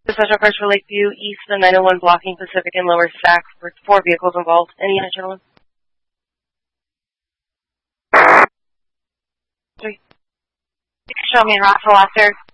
Special cars for Lakeview, east of 901 blocking Pacific and Lower Sac for 4 vehicles involved. Any unit, gentlemen? 3. Show me in route for Lester.